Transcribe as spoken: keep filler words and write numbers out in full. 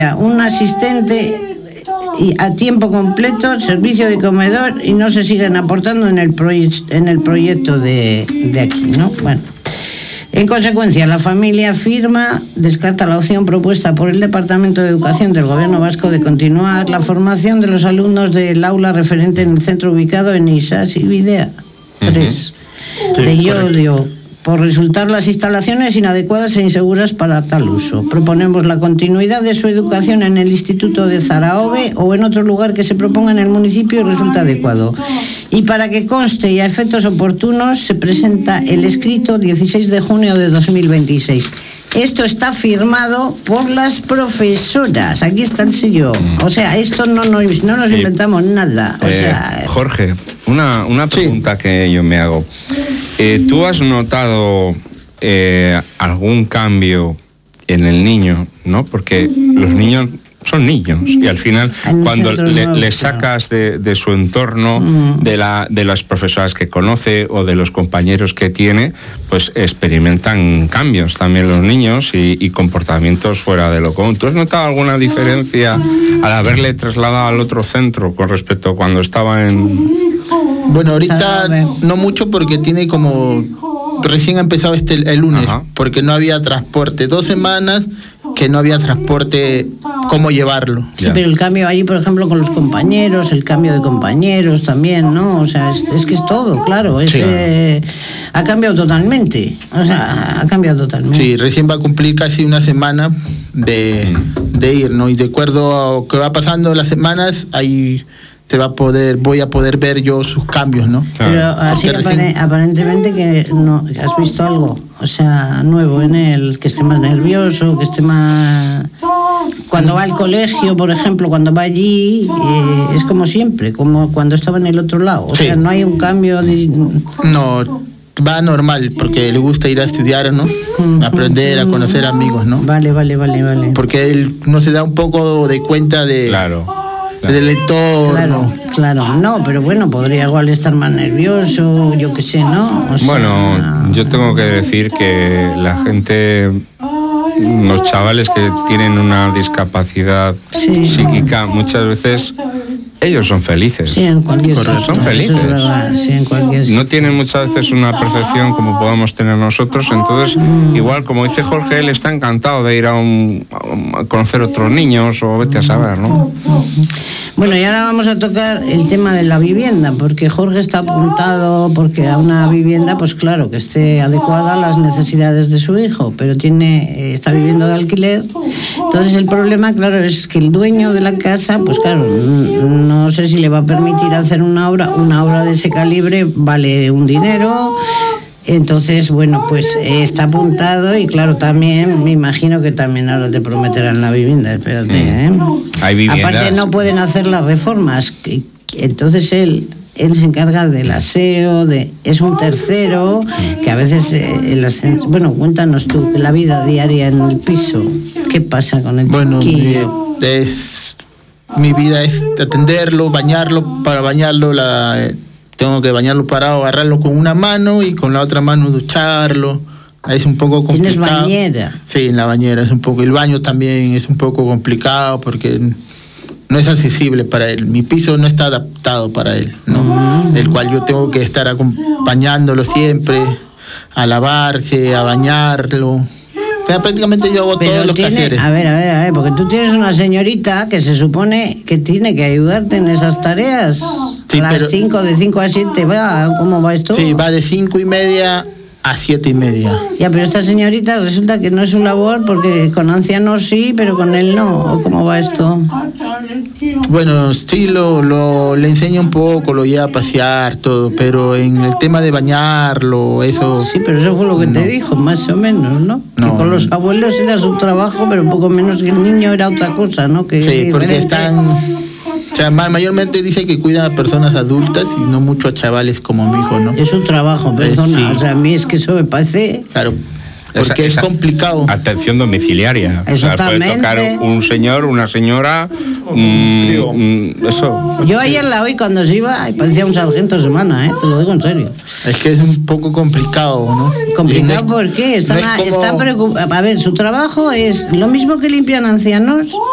un asistente a tiempo completo, servicio de comedor, y no se siguen aportando en el, proye- en el proyecto de, de aquí, ¿no? Bueno. En consecuencia, la familia firma, descarta la opción propuesta por el Departamento de Educación del Gobierno Vasco de continuar la formación de los alumnos del aula referente en el centro ubicado en Isas y Videa tres, uh-huh. sí, de Llodio, por resultar las instalaciones inadecuadas e inseguras para tal uso. Proponemos la continuidad de su educación en el Instituto de Zaraove o en otro lugar que se proponga en el municipio y resulte adecuado. Y para que conste y a efectos oportunos, se presenta el escrito dieciséis de junio de dos mil veintiséis. Esto está firmado por las profesoras. Aquí está el sello. O sea, esto no nos, no nos inventamos nada. O eh, sea, Jorge, una, una pregunta sí. que yo me hago. Eh, ¿Tú has notado eh, algún cambio en el niño, no? Porque los niños son niños y al final cuando le, no, le sacas de, de su entorno, mm. de, la, de las profesoras que conoce o de los compañeros que tiene, pues experimentan cambios también los niños y, y comportamientos fuera de lo común. ¿Tú has notado alguna diferencia al haberle trasladado al otro centro con respecto a cuando estaba en...? Bueno, ahorita no mucho porque tiene como... Recién ha empezado este el lunes, Ajá. porque no había transporte. Dos semanas que no había transporte, cómo llevarlo. Sí, ya. Pero el cambio allí, por ejemplo, con los compañeros, el cambio de compañeros también, ¿no? O sea, es, es que es todo, claro. Es, sí. eh, ha cambiado totalmente. O sea, ha cambiado totalmente. Sí, recién va a cumplir casi una semana de, de ir, ¿no? Y de acuerdo a lo que va pasando las semanas, ahí... se va a poder, voy a poder ver yo sus cambios, ¿no? Pero así recién... aparentemente que no, has visto algo, o sea, nuevo en él, que esté más nervioso, que esté más... Cuando va al colegio, por ejemplo, cuando va allí, eh, es como siempre, como cuando estaba en el otro lado, o sí. sea, no hay un cambio de... No, va normal, porque le gusta ir a estudiar, ¿no? Uh-huh. Aprender, a conocer amigos, ¿no? Vale, vale, vale, vale. Porque él no se da un poco de cuenta de... Claro. Claro. Del entorno. Claro, claro, no, pero bueno, podría igual estar más nervioso, yo qué sé, ¿no? O sea, bueno, yo tengo que decir que la gente, los chavales que tienen una discapacidad sí. psíquica, muchas veces ellos son felices. Sí, en cualquier sitio. Son felices. Es verdad, sí, en cualquier no tienen muchas veces una percepción como podemos tener nosotros, entonces mm. igual como dice Jorge, él está encantado de ir a, un, a conocer otros niños o vete a saber, ¿no? Bueno, y ahora vamos a tocar el tema de la vivienda, porque Jorge está apuntado porque a una vivienda, pues claro, que esté adecuada a las necesidades de su hijo, pero tiene está viviendo de alquiler. Entonces el problema, claro, es que el dueño de la casa, pues claro, no sé si le va a permitir hacer una obra, una obra de ese calibre vale un dinero. Entonces, bueno, pues eh, está apuntado y claro, también me imagino que también ahora te prometerán la vivienda, espérate, ¿eh? Hay viviendas. Aparte no pueden hacer las reformas, que, que, entonces él, él se encarga del aseo, de es un tercero, que a veces, eh, el ascenso, bueno, cuéntanos tú, la vida diaria en el piso, ¿qué pasa con el bueno, chiquillo? Es, mi vida es atenderlo, bañarlo, para bañarlo la... Eh, tengo que bañarlo parado, agarrarlo con una mano y con la otra mano ducharlo. Es un poco complicado. ¿Tienes bañera? Sí, en la bañera es un poco. El baño también es un poco complicado porque no es accesible para él. Mi piso no está adaptado para él, ¿no? Uh-huh. El cual yo tengo que estar acompañándolo siempre, a lavarse, a bañarlo. O sea, prácticamente yo hago Pero todos los tiene, quehaceres. A ver, a ver, a ver, porque tú tienes una señorita que se supone que tiene que ayudarte en esas tareas. Sí, a las cinco, de cinco a siete, ¿va? ¿Cómo va esto? Sí, va de cinco y media a siete y media. Ya, pero esta señorita resulta que no es su labor porque con ancianos sí, pero con él no. ¿O cómo va esto? Bueno, sí, lo, lo, le enseña un poco, lo lleva a pasear, todo, pero en el tema de bañarlo, eso... Sí, pero eso fue lo que no. te dijo, más o menos, ¿no? no? Que con los abuelos era su trabajo, pero un poco menos que el niño era otra cosa, ¿no? Que sí, porque están... O sea, mayormente dice que cuidan a personas adultas y no mucho a chavales como mi hijo, ¿no? Es un trabajo, perdona. Sí. O sea, a mí es que eso me parece... Claro. Porque esa, es complicado. Atención domiciliaria. Exactamente. O sea, puede tocar un señor, una señora, mm, mm, eso. Yo ayer la oí cuando se iba y parecía un sargento semana, ¿eh? Te lo digo en serio. Es que es un poco complicado, ¿no? ¿Complicado no por qué? Están, no como... están preocupados. A ver, su trabajo es lo mismo que limpian ancianos,